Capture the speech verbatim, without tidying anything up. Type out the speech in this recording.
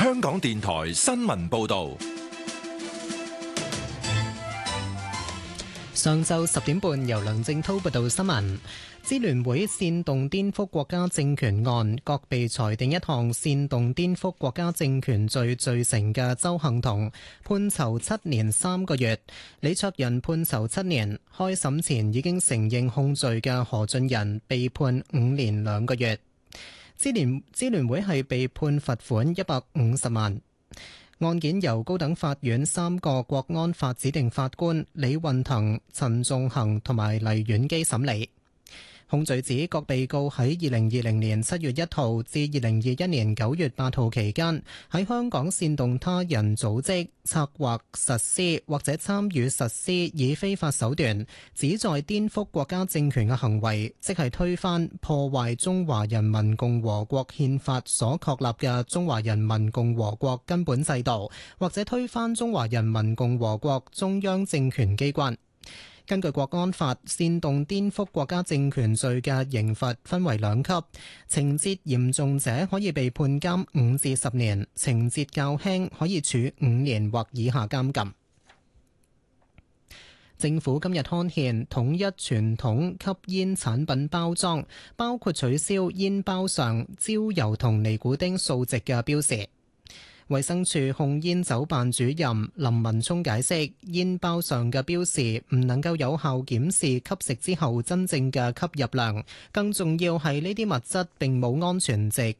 香港電台新聞報道。 上晝十點半，由梁正滔報道新聞。支聯會煽動顛覆國家政權案，各被裁定一項煽動顛覆國家政權罪罪成嘅鄒幸彤判囚七年三個月，李卓人判囚七年。開審前已經承認控罪嘅何俊仁被判五年兩個月。支聯支聯會係被判罰款一百五十萬。案件由高等法院三個國安法指定法官李運騰、陳仲衡同埋黎婉基審理。控罪指各被告喺二零二零年七月一號至二零二一年九月八號期間，喺香港煽動他人組織、策劃、實施或者參與實施以非法手段旨在顛覆國家政權嘅行為，即係推翻、破壞中華人民共和國憲法所確立嘅中華人民共和國根本制度，或者推翻中華人民共和國中央政權機關。根據國安法，煽動顛覆國家政權罪嘅刑罰分為兩級，情節嚴重者可以被判監五至十年，情節較輕可以處五年或以下監禁。政府今日刊憲統一傳統吸煙產品包裝，包括取消煙包上焦油同尼古丁數值嘅標示。衛生署控煙酒辦主任林文聰解釋，煙包上嘅標示唔能夠有效檢視吸食之後真正嘅吸入量，更重要係呢啲物質並冇安全值，